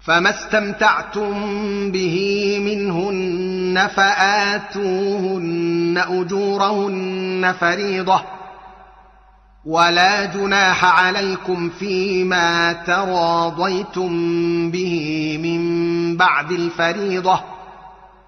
فما استمتعتم به منهن فآتوهن أجورهن فريضة، ولا جناح عليكم فيما تراضيتم به من بعد الفريضة،